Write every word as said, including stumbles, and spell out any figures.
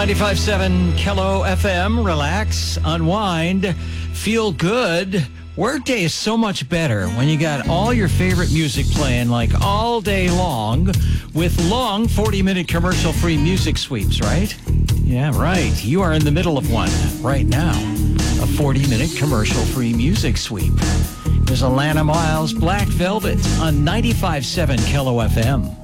ninety-five point seven Kello F M. Relax, unwind, feel good. Workday is so much better when you got all your favorite music playing like all day long with long forty-minute commercial-free music sweeps, right? Yeah, right. You are in the middle of one right now. A forty-minute commercial-free music sweep. There's Alana Miles, Black Velvet on ninety-five point seven Kello F M.